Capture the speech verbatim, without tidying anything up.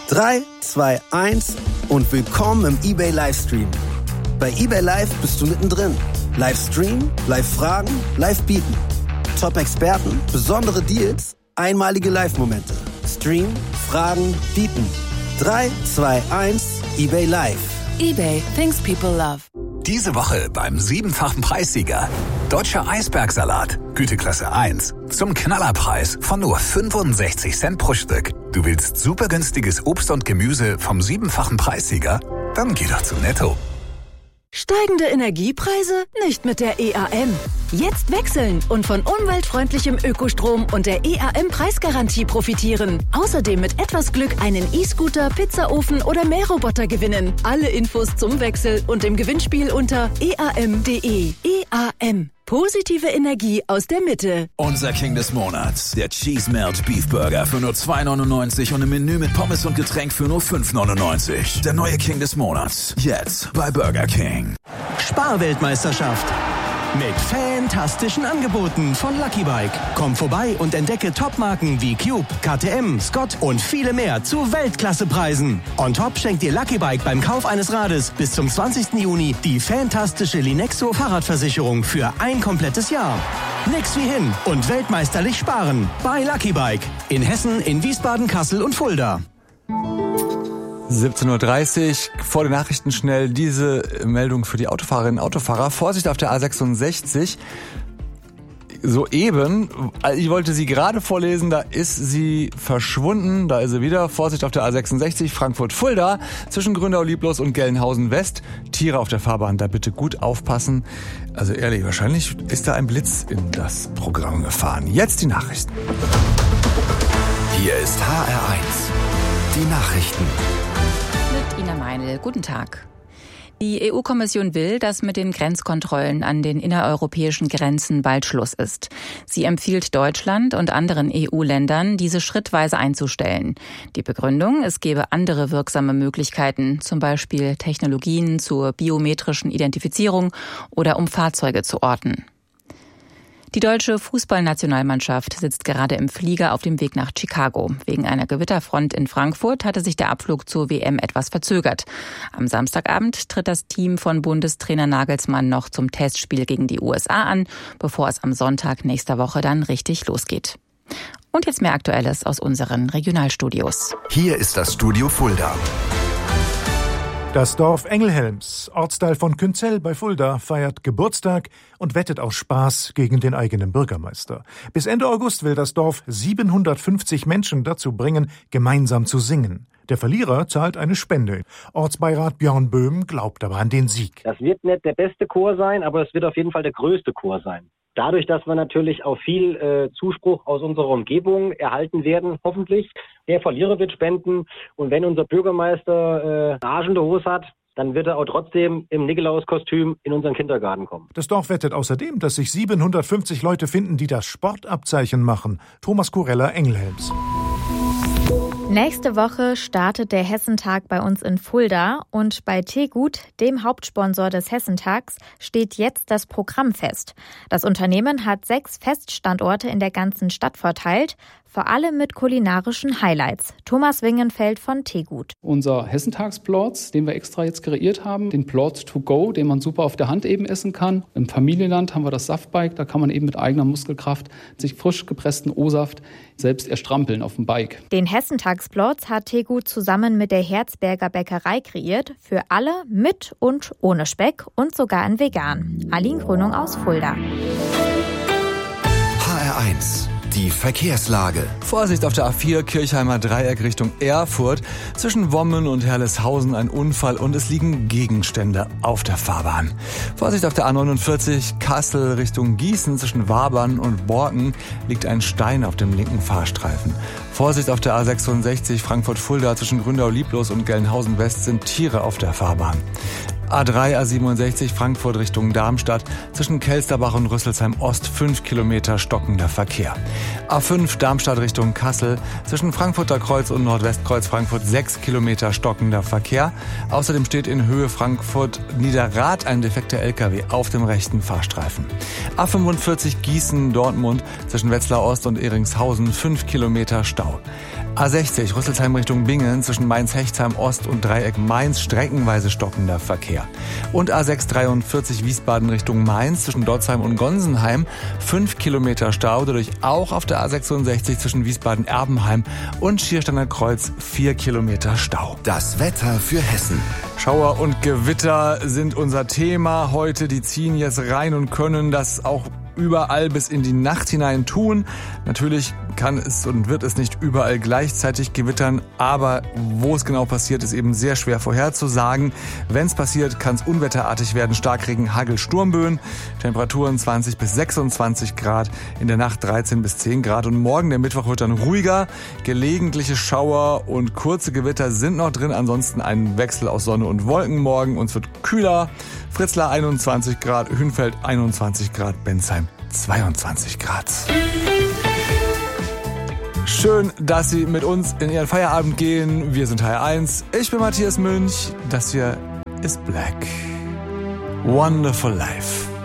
drei, zwei, eins und willkommen im eBay Livestream. Bei eBay Live bist du mittendrin. Live streamen, live fragen, live bieten. Top-Experten, besondere Deals, einmalige Live-Momente. Streamen, fragen, bieten. drei, zwei, eins, eBay Live. eBay, things people love. Diese Woche beim siebenfachen Preissieger. Deutscher Eisbergsalat, Güteklasse eins. Zum Knallerpreis von nur fünfundsechzig Cent pro Stück. Du willst super günstiges Obst und Gemüse vom siebenfachen Preissieger? Dann geh doch zu Netto. Steigende Energiepreise? Nicht mit der E A M. Jetzt wechseln und von umweltfreundlichem Ökostrom und der E A M-Preisgarantie profitieren. Außerdem mit etwas Glück einen E-Scooter, Pizzaofen oder Mähroboter gewinnen. Alle Infos zum Wechsel und im Gewinnspiel unter e a m punkt d e. E A M. Positive Energie aus der Mitte. Unser King des Monats. Der Cheese Melt Beef Burger für nur zwei neunundneunzig und im Menü mit Pommes und Getränk für nur fünf neunundneunzig. Der neue King des Monats. Jetzt bei Burger King. Sparweltmeisterschaft. Mit fantastischen Angeboten von Lucky Bike. Komm vorbei und entdecke Topmarken wie Cube, K T M, Scott und viele mehr zu Weltklassepreisen. On top schenkt dir Lucky Bike beim Kauf eines Rades bis zum zwanzigsten Juni die fantastische Linexo Fahrradversicherung für ein komplettes Jahr. Nix wie hin und weltmeisterlich sparen bei Lucky Bike. In Hessen, in Wiesbaden, Kassel und Fulda. siebzehn Uhr dreißig, vor den Nachrichten schnell diese Meldung für die Autofahrerinnen und Autofahrer. Vorsicht auf der A sechsundsechzig. Soeben, ich wollte sie gerade vorlesen, da ist sie verschwunden, da ist sie wieder. Vorsicht auf der A sechsundsechzig, Frankfurt-Fulda, zwischen Gründau-Lieblos und Gelnhausen-West. Tiere auf der Fahrbahn, da bitte gut aufpassen. Also ehrlich, wahrscheinlich ist da ein Blitz in das Programm gefahren. Jetzt die Nachrichten. Hier ist H R eins. Die Nachrichten. Mit Ina Meinl. Guten Tag. Die E U-Kommission will, dass mit den Grenzkontrollen an den innereuropäischen Grenzen bald Schluss ist. Sie empfiehlt Deutschland und anderen E U-Ländern, diese schrittweise einzustellen. Die Begründung, es gebe andere wirksame Möglichkeiten, zum Beispiel Technologien zur biometrischen Identifizierung oder um Fahrzeuge zu orten. Die deutsche Fußballnationalmannschaft sitzt gerade im Flieger auf dem Weg nach Chicago. Wegen einer Gewitterfront in Frankfurt hatte sich der Abflug zur W M etwas verzögert. Am Samstagabend tritt das Team von Bundestrainer Nagelsmann noch zum Testspiel gegen die U S A an, bevor es am Sonntag nächster Woche dann richtig losgeht. Und jetzt mehr Aktuelles aus unseren Regionalstudios. Hier ist das Studio Fulda. Das Dorf Engelhelms, Ortsteil von Künzell bei Fulda, feiert Geburtstag und wettet aus Spaß gegen den eigenen Bürgermeister. Bis Ende August will das Dorf siebenhundertfünfzig Menschen dazu bringen, gemeinsam zu singen. Der Verlierer zahlt eine Spende. Ortsbeirat Björn Böhm glaubt aber an den Sieg. Das wird nicht der beste Chor sein, aber es wird auf jeden Fall der größte Chor sein. Dadurch, dass wir natürlich auch viel äh, Zuspruch aus unserer Umgebung erhalten werden, hoffentlich. Der Verlierer wird spenden und wenn unser Bürgermeister äh, Arsch in der Hose hat, dann wird er auch trotzdem im Nikolauskostüm in unseren Kindergarten kommen. Das Dorf wettet außerdem, dass sich siebenhundertfünfzig Leute finden, die das Sportabzeichen machen. Thomas Kurella, Engelhelms. Nächste Woche startet der Hessentag bei uns in Fulda und bei Tegut, dem Hauptsponsor des Hessentags, steht jetzt das Programm fest. Das Unternehmen hat sechs Feststandorte in der ganzen Stadt verteilt, vor allem mit kulinarischen Highlights. Thomas Wingenfeld von Tegut. Unser Hessentagsplorts, den wir extra jetzt kreiert haben, den Plorts to go, den man super auf der Hand eben essen kann. Im Familienland haben wir das Saftbike, da kann man eben mit eigener Muskelkraft sich frisch gepressten O-Saft selbst erstrampeln auf dem Bike. Den Hessentagsplorts hat Tegut zusammen mit der Herzberger Bäckerei kreiert, für alle mit und ohne Speck und sogar in vegan. Aline Grönung aus Fulda. H R eins. Die Verkehrslage. Vorsicht auf der A vier, Kirchheimer Dreieck Richtung Erfurt. Zwischen Wommen und Herleshausen ein Unfall und es liegen Gegenstände auf der Fahrbahn. Vorsicht auf der A neunundvierzig, Kassel Richtung Gießen. Zwischen Wabern und Borken liegt ein Stein auf dem linken Fahrstreifen. Vorsicht auf der A sechsundsechzig, Frankfurt-Fulda. Zwischen Gründau-Lieblos und Gelnhausen-West sind Tiere auf der Fahrbahn. A drei, A siebenundsechzig, Frankfurt Richtung Darmstadt. Zwischen Kelsterbach und Rüsselsheim Ost fünf Kilometer stockender Verkehr. A fünf, Darmstadt Richtung Kassel. Zwischen Frankfurter Kreuz und Nordwestkreuz Frankfurt sechs Kilometer stockender Verkehr. Außerdem steht in Höhe Frankfurt-Niederrad ein defekter L K W auf dem rechten Fahrstreifen. A fünfundvierzig, Gießen-Dortmund. Zwischen Wetzlar Ost und Ehringshausen fünf Kilometer Stau. A sechzig Rüsselsheim Richtung Bingen zwischen Mainz-Hechtsheim Ost und Dreieck Mainz streckenweise stockender Verkehr. Und A sechs dreiundvierzig Wiesbaden Richtung Mainz zwischen Dotzheim und Gonsenheim fünf Kilometer Stau, dadurch auch auf der A sechsundsechzig zwischen Wiesbaden-Erbenheim und Schiersteiner Kreuz vier Kilometer Stau. Das Wetter für Hessen. Schauer und Gewitter sind unser Thema heute. Die ziehen jetzt rein und können das auch überall bis in die Nacht hinein tun. Natürlich kann es und wird es nicht überall gleichzeitig gewittern, aber wo es genau passiert, ist eben sehr schwer vorherzusagen. Wenn es passiert, kann es unwetterartig werden. Starkregen, Hagel, Sturmböen. Temperaturen zwanzig bis sechsundzwanzig Grad, in der Nacht dreizehn bis zehn Grad. Und morgen, der Mittwoch, wird dann ruhiger. Gelegentliche Schauer und kurze Gewitter sind noch drin. Ansonsten ein Wechsel aus Sonne und Wolken morgen. Und es wird kühler. Fritzlar einundzwanzig Grad, Hünfeld einundzwanzig Grad, Bensheim zweiundzwanzig Grad. Schön, dass Sie mit uns in Ihren Feierabend gehen. Wir sind H R eins. Ich bin Matthias Münch. Das hier ist Black. Wonderful Life.